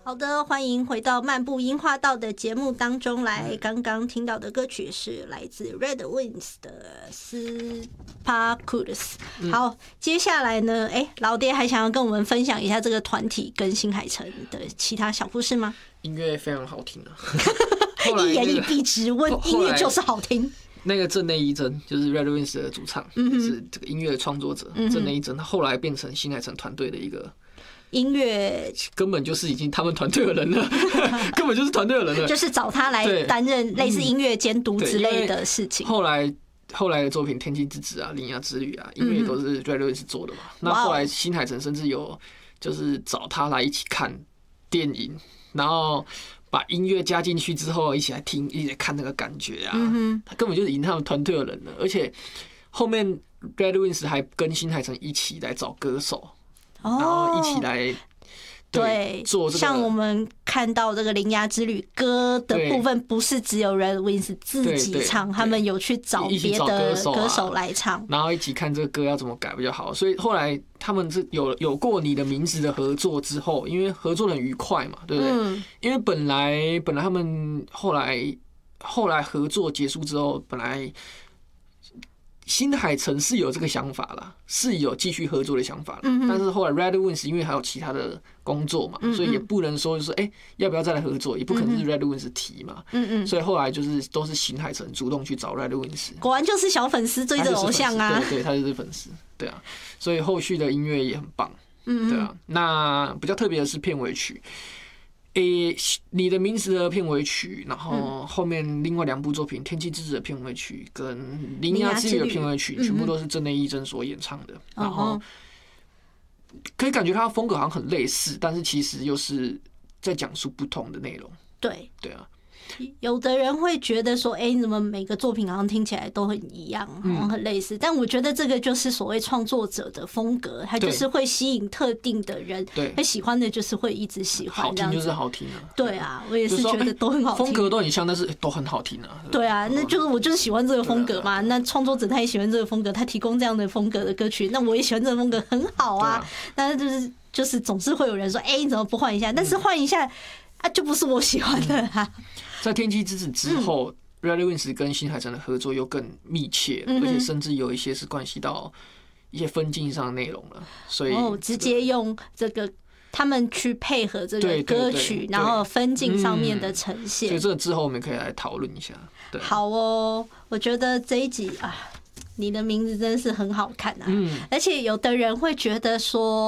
好的，欢迎回到漫步樱花道的节目当中来。刚刚听到的歌曲是来自 Red Wings 的 Sparkles。好，接下来呢，老爹还想要跟我们分享一下这个团体跟新海诚的其他小故事吗？ 音乐非常好听啊！ 一言以蔽之，问音乐就是好听。 那个正内一真就是 Red Wings 的主唱，是这个音乐创作者正内一真，他后来变成新海诚团队的一个。 音乐根本就是已经他们团队的人了，根本就是团队的人了， 就是找他来担任类似音乐监督之类的事情。 后来的作品《天气之子》啊，《铃芽之旅》啊，音乐都是 Red Wings 做的嘛。那后来新海诚甚至有就是找他来一起看电影，然后把音乐加进去之后，一起来听，一起来看那个感觉啊。他根本就是已经他们团队的人了，而且后面 Red Wings 还跟新海诚一起来找歌手。然后一起来对做这个， 像我们看到这个《铃芽之旅》歌的部分，不是只有 Red Wings 自己唱，他们有去找别的歌手来唱， 然后一起看这个歌要怎么改比较好。所以后来他们是有过你的名字的合作之后，因为合作很愉快嘛，对不对？因为本来他们后来合作结束之后，本来。新海诚是有这个想法啦，是有继续合作的想法啦，但是后来 Red Wings 因为还有其他的工作嘛，所以也不能说就是要不要再来合作，也不可能是 Red Wings 提嘛，所以后来就是都是新海诚主动去找 Red Wings， 果然就是小粉丝追着偶像啊， 对，他就是粉丝，对啊，所以后续的音乐也很棒，对啊，那比较特别的是片尾曲。你的名字的片尾曲，然后后面另外2部作品《天气之子》的片尾曲跟《铃芽之旅》的片尾曲，全部都是正内一真所演唱的。然后可以感觉他的风格好像很类似，但是其实又是在讲述不同的内容。 对啊。 有的人会觉得说，你怎么每个作品好像听起来都很一样，好像很类似。但我觉得这个就是所谓创作者的风格，他就是会吸引特定的人，他喜欢的就是会一直喜欢。 好听就是好听啊。 对啊，我也是觉得都很好听， 风格都很像，但是都很好听啊。 对啊，那就是我就是喜欢这个风格嘛。那创作者他也喜欢这个风格，他提供这样的风格的歌曲，那我也喜欢这个风格，很好啊。但是就是总是会有人说，你怎么不换一下？但是换一下啊，就不是我喜欢的啊。 在《天气之子》之后，Red Wings 跟新海诚的合作又更密切，而且甚至有一些是关系到一些分镜上的内容了，所以直接用这个他们去配合这个歌曲，然后分镜上面的呈现。 所以这个之后我们可以来讨论一下。对， 好哦，我觉得这一集啊，你的名字真是很好看啊，而且有的人会觉得说。